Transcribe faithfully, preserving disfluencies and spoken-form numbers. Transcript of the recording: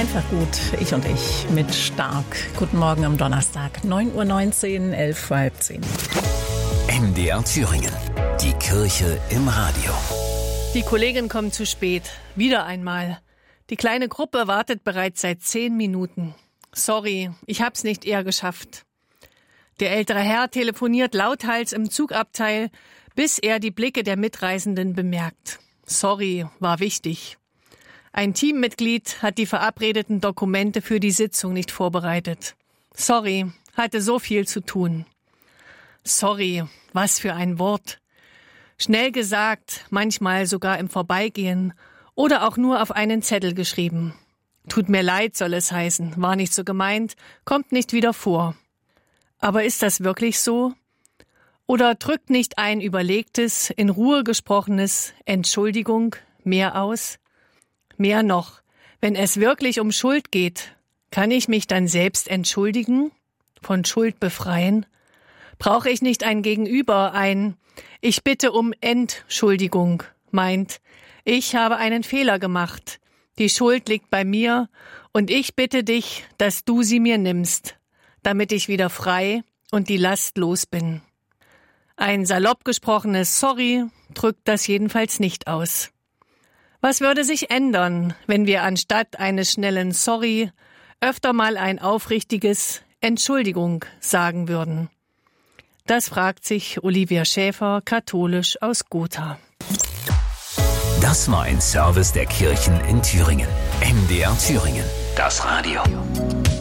Einfach gut, ich und ich mit Stark. Guten Morgen am Donnerstag, neun Uhr neunzehn, elf vor halb zehn. M D R Thüringen, die Kirche im Radio. Die Kollegin kommt zu spät, wieder einmal. Die kleine Gruppe wartet bereits seit zehn Minuten. Sorry, ich hab's nicht eher geschafft. Der ältere Herr telefoniert lauthals im Zugabteil, bis er die Blicke der Mitreisenden bemerkt. Sorry, war wichtig. Ein Teammitglied hat die verabredeten Dokumente für die Sitzung nicht vorbereitet. Sorry, hatte so viel zu tun. Sorry, was für ein Wort. Schnell gesagt, manchmal sogar im Vorbeigehen oder auch nur auf einen Zettel geschrieben. Tut mir leid, soll es heißen, war nicht so gemeint, kommt nicht wieder vor. Aber ist das wirklich so? Oder drückt nicht ein überlegtes, in Ruhe gesprochenes Entschuldigung mehr aus? Mehr noch, wenn es wirklich um Schuld geht, kann ich mich dann selbst entschuldigen, von Schuld befreien? Brauche ich nicht ein Gegenüber, ein Ich bitte um Entschuldigung, meint, ich habe einen Fehler gemacht, die Schuld liegt bei mir und ich bitte dich, dass du sie mir nimmst, damit ich wieder frei und die Last los bin. Ein salopp gesprochenes Sorry drückt das jedenfalls nicht aus. Was würde sich ändern, wenn wir anstatt eines schnellen Sorry öfter mal ein aufrichtiges Entschuldigung sagen würden? Das fragt sich Olivia Schäfer, katholisch aus Gotha. Das war ein Service der Kirchen in Thüringen. M D R Thüringen, das Radio.